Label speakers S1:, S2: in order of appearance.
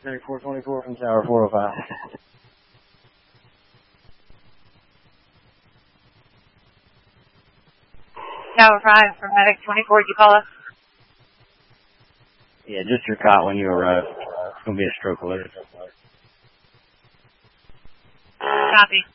S1: Medic 424 from Tower 405.
S2: Tower 5 from Medic 24, did you call us?
S1: Yeah, just your cot when you arrive. It's going to be a stroke alert.
S2: Copy.